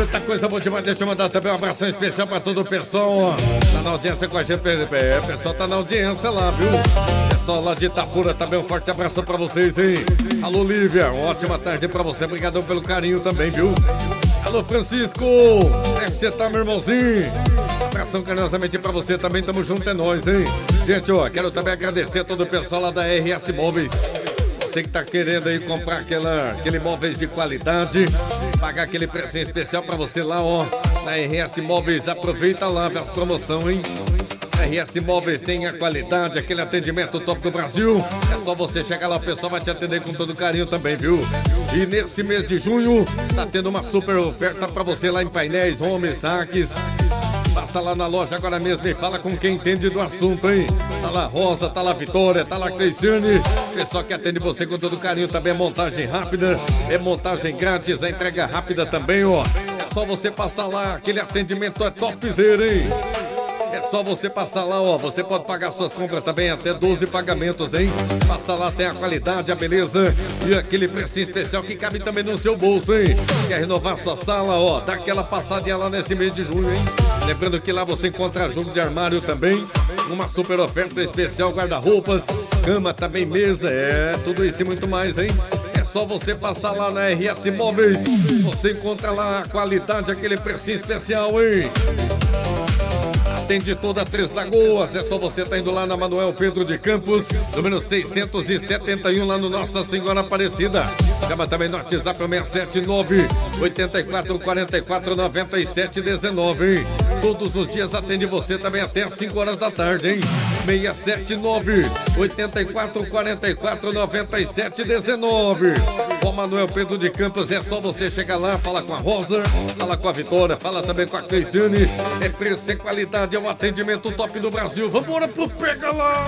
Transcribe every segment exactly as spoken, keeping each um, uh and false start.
Eita, coisa boa demais. Deixa eu mandar também um abração especial pra todo o pessoal. Tá na audiência com a gente. É, o pessoal tá na audiência lá, viu? Pessoal lá de Itapura também. Um forte abraço pra vocês, hein? Alô, Lívia. Uma ótima tarde pra você. Obrigado pelo carinho também, viu? Alô, Francisco. Como é que você tá, meu irmãozinho? Um abração carinhosamente pra você também. Tamo junto, é nóis, hein? Gente, ó, quero também agradecer a todo o pessoal lá da R S Móveis. Você que tá querendo aí comprar aquela, aquele móveis de qualidade, pagar aquele precinho especial pra você lá, ó, na R S Móveis, aproveita lá, vê as promoções, hein? R S Móveis tem a qualidade, aquele atendimento top do Brasil. É só você chegar lá, o pessoal vai te atender com todo carinho também, viu? E nesse mês de junho, tá tendo uma super oferta pra você lá em painéis, homes, saques. Passa lá na loja agora mesmo e fala com quem entende do assunto, hein? Tá lá Rosa, tá lá Vitória, tá lá Cleiciane. Pessoal que atende você com todo carinho também. É montagem rápida, é montagem grátis, a entrega rápida também, ó. É só você passar lá, aquele atendimento é topzera, hein? É só você passar lá, ó. Você pode pagar suas compras também até doze pagamentos, hein? Passa lá, tem a qualidade, a beleza e aquele precinho especial que cabe também no seu bolso, hein? Quer renovar sua sala, ó? Dá aquela passadinha lá nesse mês de junho, hein? Lembrando que lá você encontra jogo de armário também. Uma super oferta especial, guarda-roupas, cama também, mesa. É, tudo isso e muito mais, hein? É só você passar lá na R S Móveis. Você encontra lá a qualidade, aquele precinho especial, hein? Atende toda Três Lagoas, é só você tá indo lá na Manuel Pedro de Campos, número seiscentos e setenta e um, lá no Nossa Senhora Aparecida. Chama também no WhatsApp seis sete nove, oito quatro quatro quatro, nove sete um nove, hein? Todos os dias atende você também até às cinco horas da tarde, hein? seis sete nove, oito quatro quatro quatro, nove sete um nove. Com Manuel Pedro de Campos, é só você chegar lá, fala com a Rosa, fala com a Vitória, fala também com a Cleiciane. É preço, é qualidade, é o atendimento top do Brasil. Vamos embora pro Pega Lá!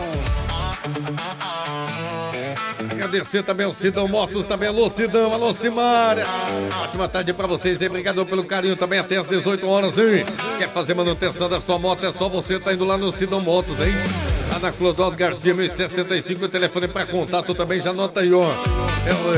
Agradecer também ao Sidão Motos, também alô Sidão, alô Simária. Ótima tarde pra vocês aí, obrigado pelo carinho também até às dezoito horas, hein? Quer fazer manutenção da sua moto, é só você tá indo lá no Sidão Motos, hein? Lá na Clodoaldo Garcia, mil e sessenta e cinco, o telefone pra contato também, já anota aí, ó.